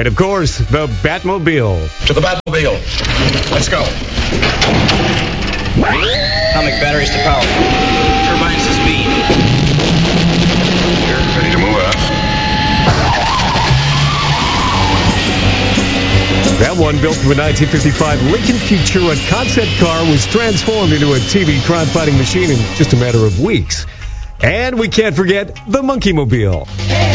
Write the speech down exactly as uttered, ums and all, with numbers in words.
And, of course, the Batmobile. To the Batmobile. Let's go. Atomic batteries to power. Turbines to speed. You're ready to move out. That one, built from a nineteen fifty-five Lincoln Futura concept car, was transformed into a T V crime-fighting machine in just a matter of weeks. And we can't forget the Monkey Mobile.